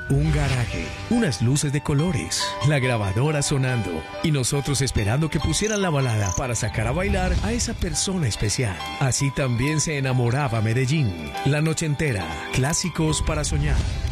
un garaje, unas luces de colores, la grabadora sonando y nosotros esperando que pusieran la balada para sacar a bailar a esa persona especial. Así también se enamoraba Medellín. La noche entera, clásicos para soñar.